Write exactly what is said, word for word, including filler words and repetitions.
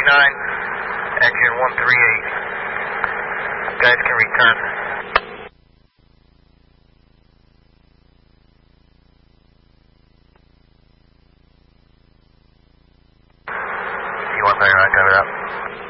nine, engine one three eight. Guys can return. You want to play around, cover it up.